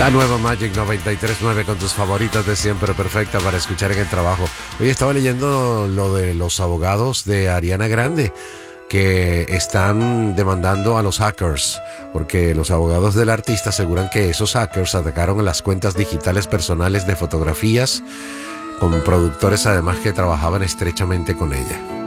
La nueva Magic 93.9 con tus favoritas de siempre, perfecta para escuchar en el trabajo. Hoy estaba leyendo lo de los abogados de Ariana Grande que están demandando a los hackers, porque los abogados del artista aseguran que esos hackers atacaron las cuentas digitales personales de fotografías con productores además que trabajaban estrechamente con ella.